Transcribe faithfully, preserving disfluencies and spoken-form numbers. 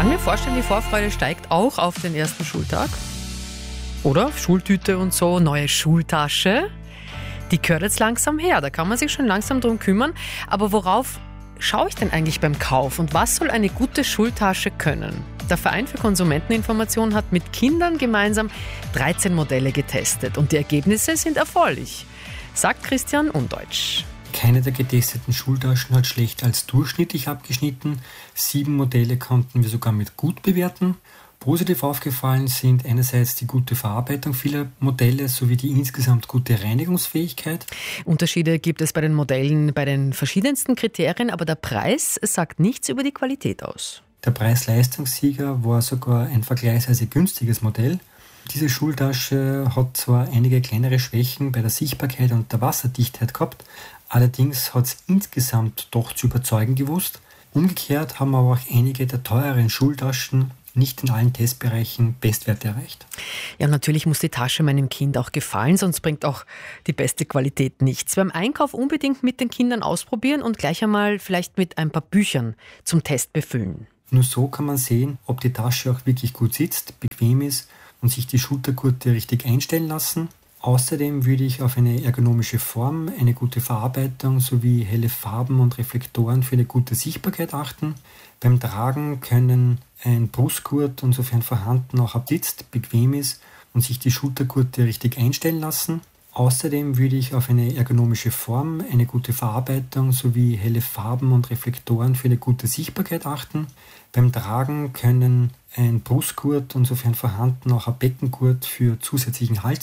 kann mir vorstellen, die Vorfreude steigt auch auf den ersten Schultag. Oder? Schultüte und so, neue Schultasche. Die gehört jetzt langsam her, da kann man sich schon langsam drum kümmern. Aber worauf schaue ich denn eigentlich beim Kauf und was soll eine gute Schultasche können? Der Verein für Konsumenteninformation hat mit Kindern gemeinsam dreizehn Modelle getestet und die Ergebnisse sind erfreulich, sagt Christian Undeutsch. Keine der getesteten Schultaschen hat schlechter als durchschnittlich abgeschnitten. Sieben Modelle konnten wir sogar mit gut bewerten. Positiv aufgefallen sind einerseits die gute Verarbeitung vieler Modelle sowie die insgesamt gute Reinigungsfähigkeit. Unterschiede gibt es bei den Modellen bei den verschiedensten Kriterien, aber der Preis sagt nichts über die Qualität aus. Der Preis-Leistungssieger war sogar ein vergleichsweise günstiges Modell. Diese Schultasche hat zwar einige kleinere Schwächen bei der Sichtbarkeit und der Wasserdichtheit gehabt, allerdings hat es insgesamt doch zu überzeugen gewusst. Umgekehrt haben aber auch einige der teureren Schultaschen nicht in allen Testbereichen Bestwerte erreicht. Ja, natürlich muss die Tasche meinem Kind auch gefallen, sonst bringt auch die beste Qualität nichts. Beim Einkauf unbedingt mit den Kindern ausprobieren und gleich einmal vielleicht mit ein paar Büchern zum Test befüllen. Nur so kann man sehen, ob die Tasche auch wirklich gut sitzt, bequem ist und sich die Schultergurte richtig einstellen lassen. Außerdem würde ich auf eine ergonomische Form, eine gute Verarbeitung sowie helle Farben und Reflektoren für eine gute Sichtbarkeit achten. Beim Tragen können ein Brustgurt und sofern vorhanden auch absitzt, bequem ist und sich die Schultergurte richtig einstellen lassen. Außerdem würde ich auf eine ergonomische Form, eine gute Verarbeitung sowie helle Farben und Reflektoren für eine gute Sichtbarkeit achten. Beim Tragen können ein Brustgurt und sofern vorhanden auch ein Beckengurt für zusätzlichen Halt